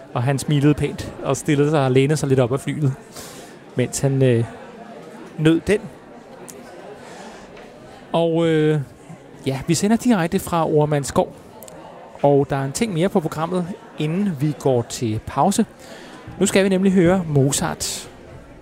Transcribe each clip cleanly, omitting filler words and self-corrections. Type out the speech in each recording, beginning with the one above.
Og han smilede pænt og stillede sig og lænede sig lidt op af flyet, mens han nød den. Og vi sender direkte fra Oremandsgård. Og der er en ting mere på programmet, inden vi går til pause. Nu skal vi nemlig høre Mozart.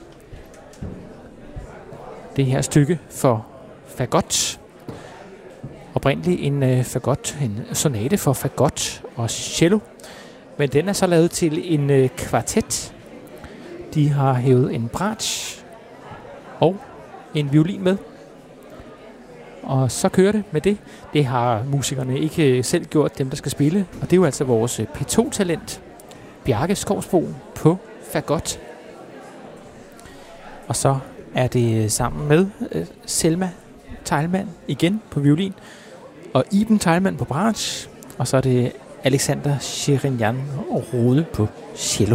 Det her stykke for fagot. Oprindeligt en fagot, en sonate for fagot og cello. Men den er så lavet til en kvartet. De har hævet en bratsch og en violin med. Og så kører det med det. Det har musikerne ikke selv gjort, dem der skal spille. Og det er jo altså vores P2-talent, Bjarke Skovsbo på fagot. Og så er det sammen med Selma Teilmann igen på violin, og Iben Teilmann på bratsch, og så er det Alexander Cherignan og Rode på cello.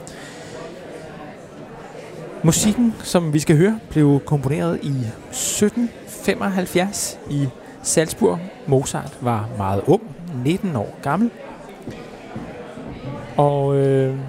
Musikken, som vi skal høre, blev komponeret i 1775 i Salzburg. Mozart var meget ung, 19 år gammel. Og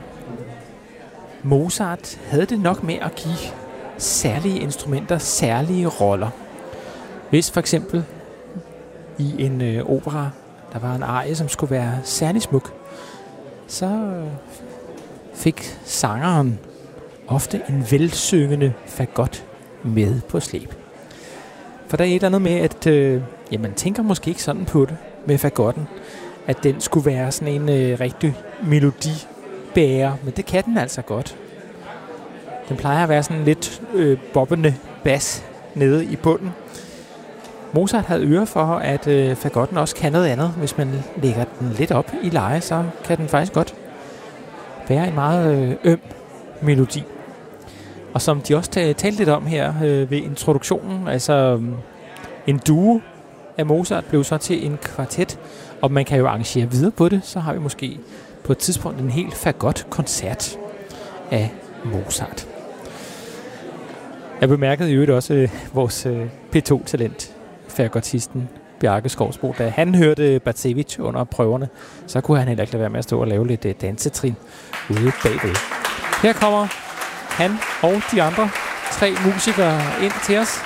Mozart havde det nok med at give særlige instrumenter særlige roller. Hvis for eksempel i en opera, der var en arie, som skulle være særlig smuk, så fik sangeren ofte en velsyngende fagot med på slæb. For der er et eller andet med, at man tænker måske ikke sådan på det med fagotten, at den skulle være sådan en rigtig melodibærer, men det kan den altså godt. Den plejer at være sådan lidt bobbende bas nede i bunden. Mozart havde øre for, at fagotten også kan noget andet. Hvis man lægger den lidt op i leje, så kan den faktisk godt være en meget øm melodi. Og som de også talte lidt om her ved introduktionen, altså en duo af Mozart blev så til en kvartet, og man kan jo arrangere videre på det, så har vi måske på et tidspunkt en helt fagot-koncert af Mozart. Jeg bemærkede jo også vores P2-talent, fagotisten Bjarke Skovsbo, da han hørte Batsevich under prøverne, så kunne han heller ikke lade være med at stå og lave lidt dansetrin ude bagved. Her kommer han og de andre 3 musikere ind til os.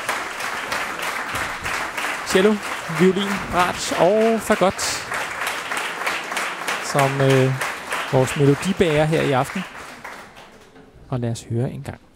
Cello, violin, bratsch og fagot som vores melodibærer her i aften. Og lad os høre en gang.